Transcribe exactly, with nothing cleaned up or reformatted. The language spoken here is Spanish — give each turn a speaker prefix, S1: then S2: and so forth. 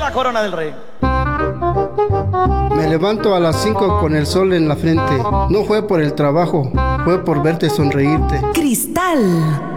S1: la corona del rey.
S2: Me levanto a las cinco con el sol en la frente. No fue por el trabajo, fue por verte sonreírte.
S3: Cristal.